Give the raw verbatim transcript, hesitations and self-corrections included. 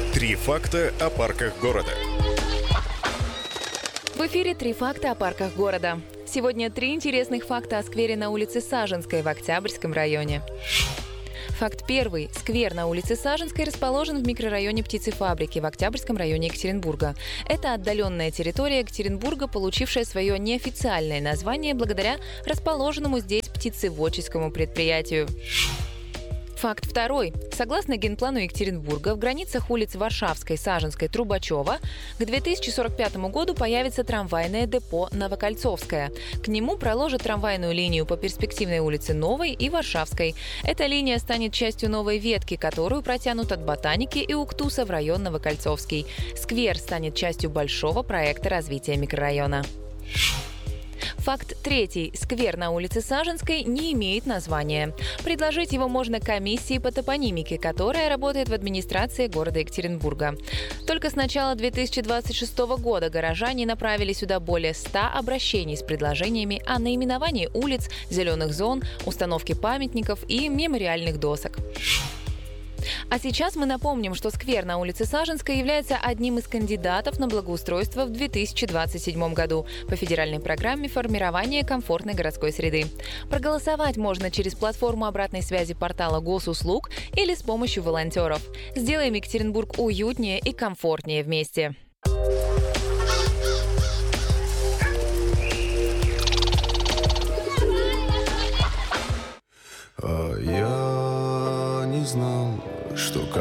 Три факта о парках города. В эфире «Три факта о парках города». Сегодня три интересных факта о сквере на улице Саженской в Октябрьском районе. Факт первый. Сквер на улице Саженской расположен в микрорайоне Птицефабрики в Октябрьском районе Екатеринбурга. Это отдаленная территория Екатеринбурга, получившая свое неофициальное название благодаря расположенному здесь птицеводческому предприятию. Факт второй. Согласно генплану Екатеринбурга, в границах улиц Варшавской, Саженской, Трубачева к две тысячи сорок пятому году появится трамвайное депо Новокольцовское. К нему проложат трамвайную линию по перспективной улице Новой и Варшавской. Эта линия станет частью новой ветки, которую протянут от Ботаники и Уктуса в район Новокольцовский. Сквер станет частью большого проекта развития микрорайона. Факт третий. Сквер на улице Саженской не имеет названия. Предложить его можно комиссии по топонимике, которая работает в администрации города Екатеринбурга. Только с начала две тысячи двадцать шестого года горожане направили сюда более ста обращений с предложениями о наименовании улиц, зеленых зон, установке памятников и мемориальных досок. А сейчас мы напомним, что сквер на улице Саженской является одним из кандидатов на благоустройство в две тысячи двадцать седьмом году по федеральной программе формирования комфортной городской среды. Проголосовать можно через платформу обратной связи портала Госуслуг или с помощью волонтеров. Сделаем Екатеринбург уютнее и комфортнее вместе. А я не знал,